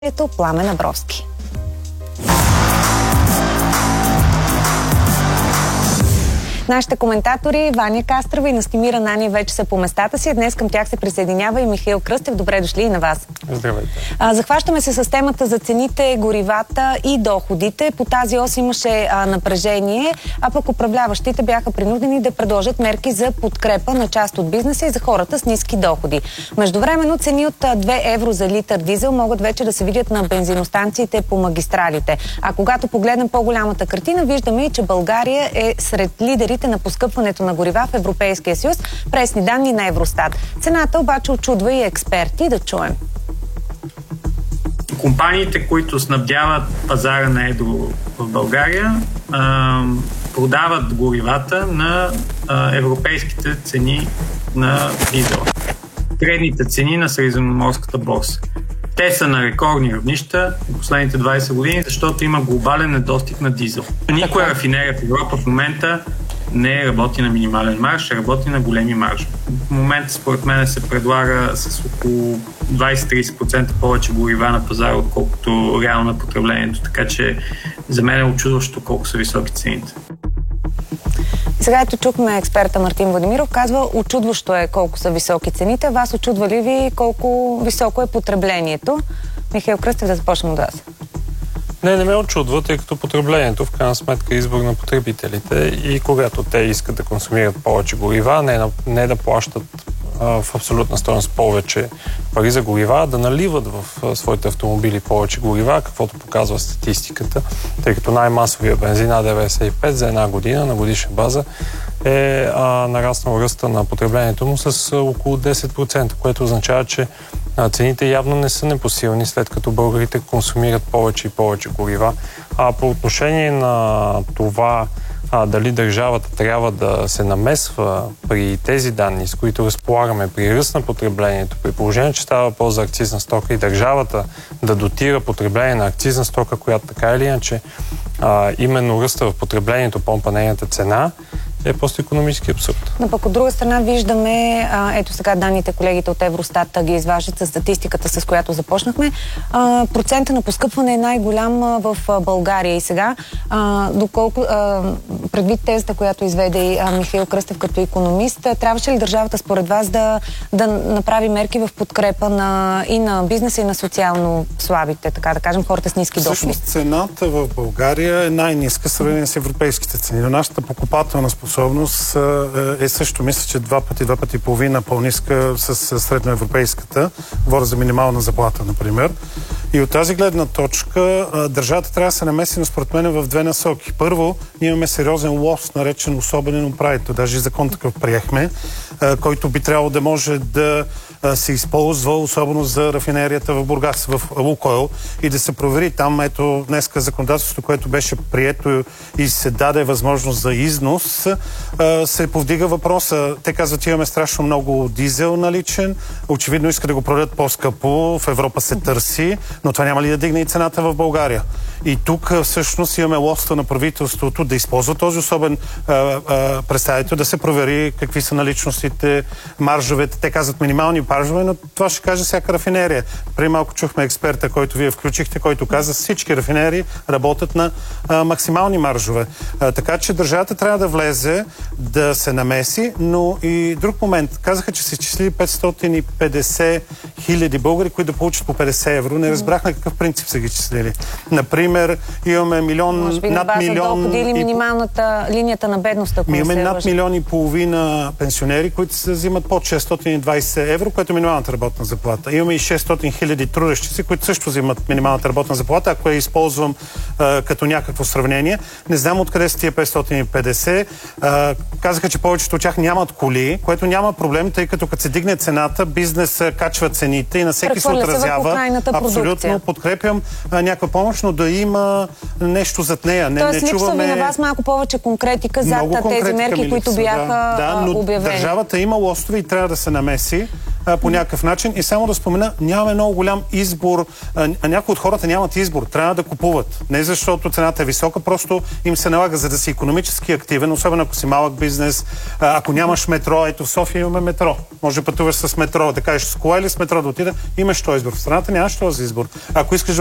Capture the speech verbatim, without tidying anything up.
Ето Пламен Абровски. Нашите коментатори Ваня Кастрова и Настимир Ананиев вече са по местата си. Днес към тях се присъединява и Михаил Кръстев. Добре дошли и на вас. Здравейте. А, захващаме се с темата за цените, горивата и доходите. По тази ос имаше а, напрежение, а пък управляващите бяха принудени да предложат мерки за подкрепа на част от бизнеса и за хората с ниски доходи. Междувременно цени от две евро за литър дизел могат вече да се видят на бензиностанциите по магистралите. А когато погледнем по-голямата картина, виждаме и, че България е сред лидерите на поскъпването на горива в Европейския съюз, пресни данни на Евростат. Цената обаче очудва и експерти. Да чуем. Компаниите, които снабдяват пазара на едро в България, продават горивата на европейските цени на дизела. Средните цени на средиземноморската борса. Те са на рекордни равнища в последните двайсет години, защото има глобален недостиг на дизел. Никоя рафинерия в Европа в момента не работи на минимален марж, а работи на големи маржи. В момента, според мен, се предлага с около двайсет до трийсет процента повече горива на пазара, отколкото реално на потреблението. Така че за мен е очудващо колко са високи цените. Сега ето чухме експерта Мартин Владимиров. Казва, очудващо е колко са високи цените. Вас очудва ли ви колко високо е потреблението? Михаил Кръстев, да започнем от вас. Не, не ме очудва, тъй като потреблението в крайна сметка е избор на потребителите и когато те искат да консумират повече горива, не, не да плащат а, в абсолютна стойност повече пари за горива, да наливат в а, своите автомобили повече горива, каквото показва статистиката, тъй като най-масовия бензин А деветдесет и пет за една година на годишна база е а, нараснал ръста на потреблението му с а, около десет процента, което означава, че а, цените явно не са непосилни, след като българите консумират повече и повече горива. А по отношение на това а, дали държавата трябва да се намесва при тези данни, с които разполагаме при ръст на потреблението, при положение, че става въпрос за акцизна стока и държавата да дотира потребление на акцизна стока, която така или иначе а, именно ръста в потреблението помпа нейната цена, е просто икономически абсурд. Но пък от друга страна виждаме, а, ето сега данните колегите от Евростат ги изваждат с статистиката, с която започнахме. А, процента на поскъпване е най-голям а, в а, България и сега. А, доколко, а, предвид тезата, която изведе а, Михаил Кръстев като икономист, а, трябваше ли държавата според вас да, да направи мерки в подкрепа на, и на бизнеса, и на социално слабите, така да кажем, хората с ниски доходи? Всъщност цената в България е най-ниска в сравнение с европейските цени. Но нашата покупателна способност е също, мисля, че два пъти, два пъти и половина по-ниска с средноевропейската. Говоря за минимална заплата, например. И от тази гледна точка държавата трябва да се намеси, но според мен в две насоки. Първо, ние имаме сериозен лост, наречен особен управител. Даже закон такъв приехме, който би трябвало да може да се използва, особено за рафинерията в Бургас, в Лукойл, и да се провери там. Ето днеска законодателството, което беше прието и се даде възможност за износ, се повдига въпроса. Те казват, че имаме страшно много дизел наличен. Очевидно иска да го продадат по-скъпо. В Европа се търси, но това няма ли да дигне и цената в България? И тук всъщност имаме лоста на правителството да използва този особен а, а, представител, да се провери какви са наличностите, маржовете. Те казват минимални маржове, но това ще каже всяка рафинерия. Преди малко чухме експерта, който вие включихте, който каза, всички рафинерии работят на а, максимални маржове. А, така че държавата трябва да влезе, да се намеси, но и друг момент. Казаха, че се изчислили петстотин и петдесет хиляди българи, които да получат по петдесет евро. Не разбрах на какъв принцип са ги числили. Например, имаме милион, може би над на база милион... доходи или минималната линията на бедност, ако имаме не се над лъжа. милион и половина пенсионери, които се взимат под шестстотин и двайсет евро, което е минималната работна заплата. Имаме и шестстотин хиляди трудещи се, които също взимат минималната работна заплата, ако я използвам а, като някакво сравнение. Не знам откъде са тия петстотин и петдесет. А, казаха, че повечето от тях нямат коли, което няма проблем, тъй като като се дигне цената, бизнес качва цените и на всеки се отразява. Абсолютно подкрепям а, някаква помощ, но да има нещо зад нея. Не, Тоест, не чуваме... липсва ви на вас малко повече конкретика зад тези мерки, които бяха да, да, но обявени. Държавата има лостове и трябва да се намеси. а, по някакъв начин. И само да спомена, нямаме много голям избор. А, а някои от хората нямат избор. Трябва да купуват. Не защото цената е висока, просто им се налага, за да си икономически активен, особено ако си малък бизнес, а, ако нямаш метро. Ето в София имаме метро. Може да пътуваш с метро, да кажеш с кола или с метро да отида. Имаш този избор. В страната нямаш този избор. Ако искаш